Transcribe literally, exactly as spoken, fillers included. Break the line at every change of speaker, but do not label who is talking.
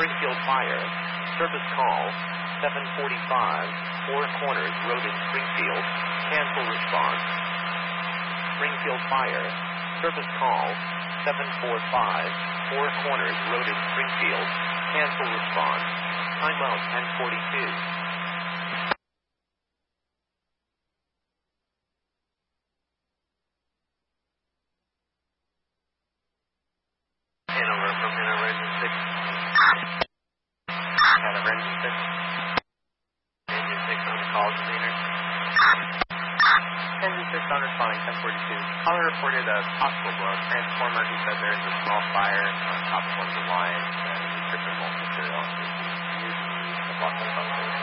Springfield Fire. Service call seven forty-five. Four Corners Road in Springfield. Cancel response. Springfield Fire. Service call seven forty-five. Four Corners Road in Springfield. Cancel response. Timeout ten forty-two. Hanover from Hanover Engine six. Hanover Engine six. Engine six on the call container. Engine six on responding ten forty-two. Caller reported a possible blow transformer. He said there is a small fire on top of one of the lines and tripping volt material. Using the block of